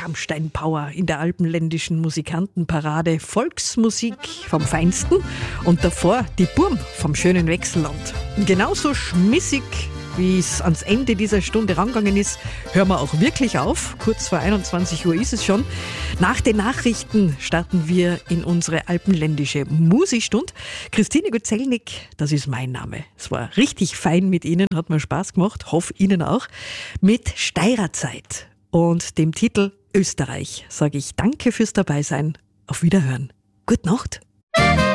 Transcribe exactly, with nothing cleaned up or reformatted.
Rammstein-Power in der alpenländischen Musikantenparade. Volksmusik vom Feinsten und davor die Burm vom schönen Wechselland. Genauso schmissig, wie es ans Ende dieser Stunde rangegangen ist, hören wir auch wirklich auf. Kurz vor einundzwanzig Uhr ist es schon. Nach den Nachrichten starten wir in unsere alpenländische Musikstund. Christine Guzelnik, das ist mein Name. Es war richtig fein mit Ihnen, hat mir Spaß gemacht, hoffe Ihnen auch. Mit Steirerzeit und dem Titel Österreich sage ich danke fürs Dabeisein. Auf Wiederhören. Gute Nacht.